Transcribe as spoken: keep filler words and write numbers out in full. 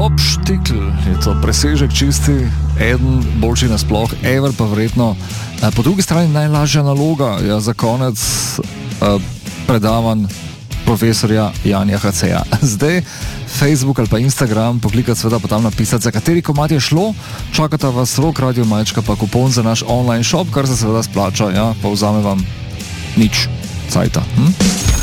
top štikl, je to presežek čisti, eden boljši nasploh, ever pa verjetno. Po drugi strani najlažja naloga je za konec uh, predavanj profesorja Janja H C A. Zdaj Facebook ali pa Instagram, poklikati seveda pa tam napisati, za kateri komad je šlo, čakata vas Rock Radio Majčka pa kupon za naš online shop, kar se seveda splača, ja, pa vzame vam nič cajta. Hm?